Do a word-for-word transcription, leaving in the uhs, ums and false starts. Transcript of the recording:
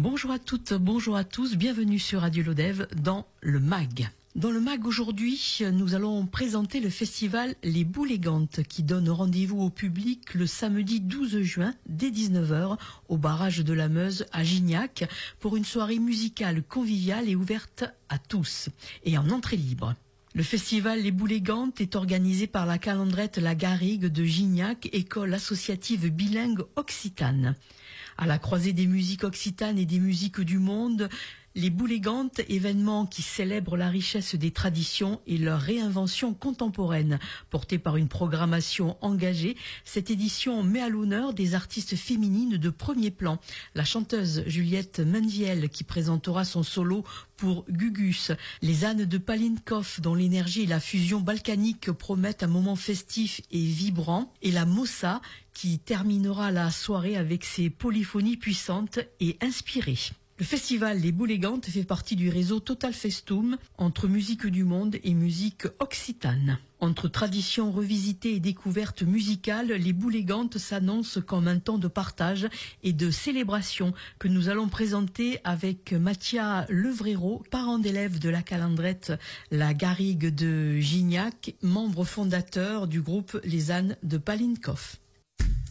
Bonjour à toutes, bonjour à tous, bienvenue sur Radio Lodève dans le M A G. Dans le M A G aujourd'hui, nous allons présenter le festival Les Boulégantes qui donne rendez-vous au public le samedi douze juin dès dix-neuf heures au barrage de la Meuse à Gignac pour une soirée musicale conviviale et ouverte à tous et en entrée libre. Le festival Les Boulégantes est organisé par la Calandrette La Garrigue de Gignac, école associative bilingue occitane. À la croisée des musiques occitanes et des musiques du monde, les Boulégantes, événements qui célèbrent la richesse des traditions et leur réinvention contemporaine. Portée par une programmation engagée, cette édition met à l'honneur des artistes féminines de premier plan. La chanteuse Juliette Menviel qui présentera son solo pour Gugus, les ânes de Palinkov dont l'énergie et la fusion balkanique promettent un moment festif et vibrant, et la Mossa qui terminera la soirée avec ses polyphonies puissantes et inspirées. Le festival Les Boulégantes fait partie du réseau Total Festum entre musique du monde et musique occitane. Entre traditions revisitées et découvertes musicales, Les Boulégantes s'annoncent comme un temps de partage et de célébration que nous allons présenter avec Mathia Levréro, parent d'élève de la Calandrette La Garrigue de Gignac, membre fondateur du groupe Les ânes de Palinkov.